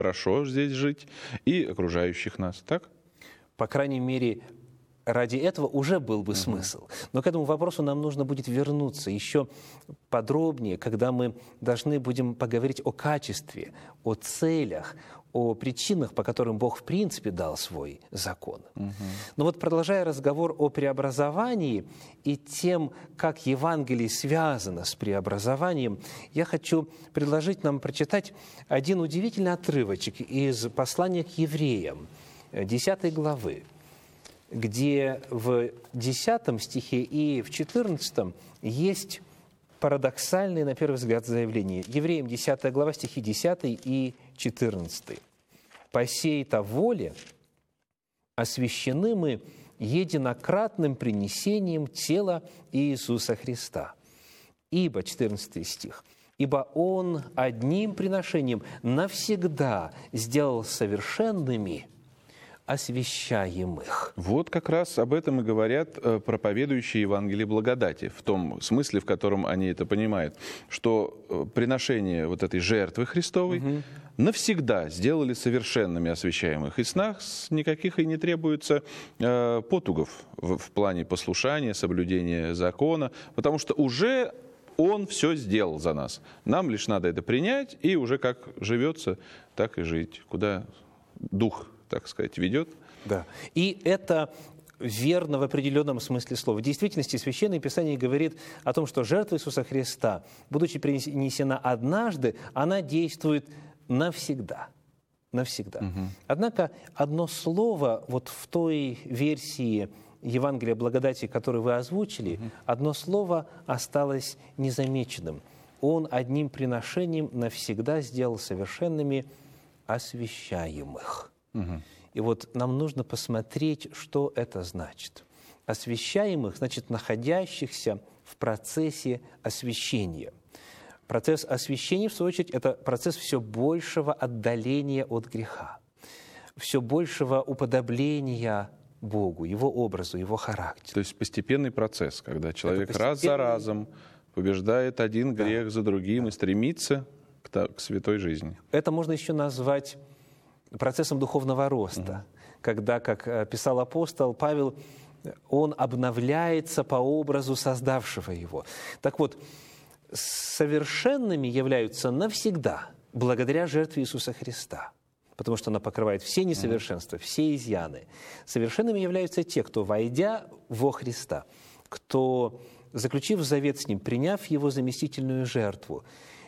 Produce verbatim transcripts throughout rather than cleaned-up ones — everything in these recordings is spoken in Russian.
хорошо здесь жить, и окружающих нас, так? По крайней мере, ради этого уже был бы смысл. Но к этому вопросу нам нужно будет вернуться еще подробнее, когда мы должны будем поговорить о качестве, о целях, о причинах, по которым Бог в принципе дал свой закон. Угу. Но вот продолжая разговор о преобразовании и тем, как Евангелие связано с преобразованием, я хочу предложить нам прочитать один удивительный отрывочек из послания к евреям, десятой главы, где в десятом стихе и в четырнадцатом есть парадоксальные, на первый взгляд, заявления. Евреям десятая глава, стихи десятый и четырнадцатый. «По сей-то воле освящены мы единократным принесением тела Иисуса Христа». Ибо, четырнадцатый стих, «Ибо Он одним приношением навсегда сделал совершенными освящаемых». Вот как раз об этом и говорят проповедующие Евангелие благодати, в том смысле, в котором они это понимают, что приношение вот этой жертвы Христовой угу. навсегда сделали совершенными освящаемых. И с нас никаких и не требуется э, потугов в, в плане послушания, соблюдения закона, потому что уже Он все сделал за нас. Нам лишь надо это принять, и уже как живется, так и жить. Куда Дух, так сказать, ведет. Да. И это верно в определенном смысле слова. В действительности Священное Писание говорит о том, что жертва Иисуса Христа, будучи принесена однажды, она действует навсегда. Навсегда. Угу. Однако одно слово вот в той версии Евангелия благодати, которую вы озвучили, угу. одно слово осталось незамеченным. Он одним приношением навсегда сделал совершенными освящаемых. Угу. И вот нам нужно посмотреть, что это значит. Освящаемых, значит, находящихся в процессе освящения. Процесс освящения, в свою очередь, это процесс все большего отдаления от греха, все большего уподобления Богу, Его образу, Его характеру. То есть постепенный процесс, когда человек постепенный... раз за разом побеждает один да. грех за другим да. и стремится к, к святой жизни. Это можно еще назвать процессом духовного роста, угу. когда, как писал апостол Павел, он обновляется по образу создавшего его. Так вот, совершенными являются навсегда благодаря жертве Иисуса Христа, потому что она покрывает все несовершенства, все изъяны. Совершенными являются те, кто, войдя во Христа, кто, заключив завет с Ним, приняв Его заместительную жертву,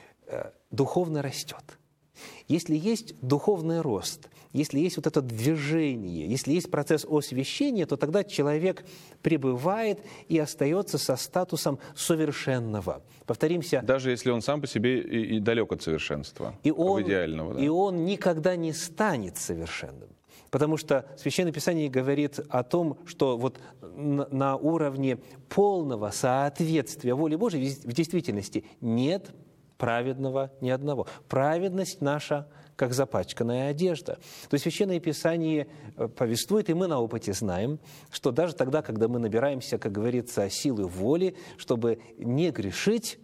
духовно растет. Если есть духовный рост, если есть вот это движение, если есть процесс освящения, то тогда человек пребывает и остается со статусом совершенного. Повторимся. Даже если он сам по себе и, и далек от совершенства, и он, идеального. Да? И он никогда не станет совершенным. Потому что Священное Писание говорит о том, что вот на уровне полного соответствия воле Божией в действительности нет праведного ни одного. Праведность наша, как запачканная одежда. То есть Священное Писание повествует, и мы на опыте знаем, что даже тогда, когда мы набираемся, как говорится, силы воли, чтобы не грешить,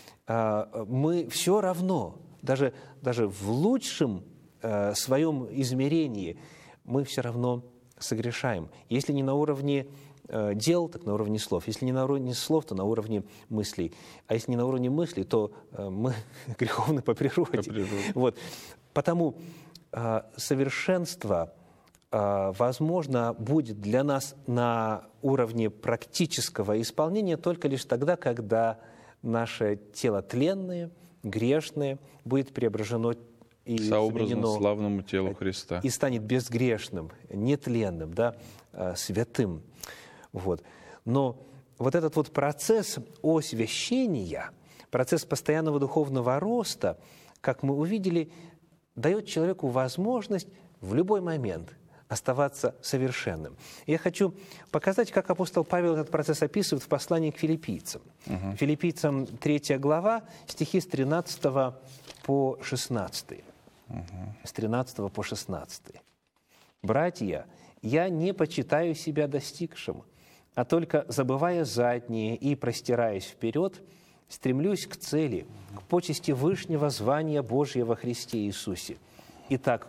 мы все равно, даже, даже в лучшем своем измерении, мы все равно согрешаем. Если не на уровне дел, так на уровне слов. Если не на уровне слов, то на уровне мыслей. А если не на уровне мыслей, то мы греховны по природе. По природе. Вот. Потому э, совершенство, э, возможно, будет для нас на уровне практического исполнения только лишь тогда, когда наше тело тленное, грешное будет преображено и сообразно славному телу Христа. И станет безгрешным, нетленным, да, э, святым. Вот. Но вот этот вот процесс освящения, процесс постоянного духовного роста, как мы увидели, дает человеку возможность в любой момент оставаться совершенным. И я хочу показать, как апостол Павел этот процесс описывает в послании к филиппийцам. Угу. Филиппийцам третья глава, стихи с тринадцатого по шестнадцатый. Угу. С тринадцатого по шестнадцатый. «Братья, я не почитаю себя достигшим, а только, забывая заднее и простираясь вперед, стремлюсь к цели, к почести вышнего звания Божьего во Христе Иисусе. Итак,